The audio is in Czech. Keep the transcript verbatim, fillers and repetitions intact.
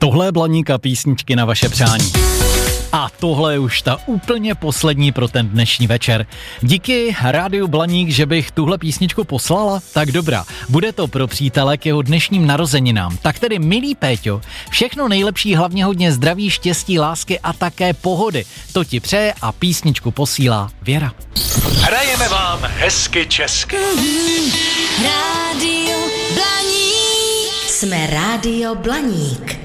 Tohle je Blaník a písničky na vaše přání. A tohle je už ta úplně poslední pro ten dnešní večer. Díky Rádiu Blaník, že bych tuhle písničku poslala, tak dobrá. Bude to pro přítele k jeho dnešním narozeninám. Tak tedy, milý Péťo, všechno nejlepší, hlavně hodně zdraví, štěstí, lásky a také pohody. To ti přeje a písničku posílá Věra. Hrajeme vám hezky česky. Rádio Blaník. Jsme Rádio Blaník.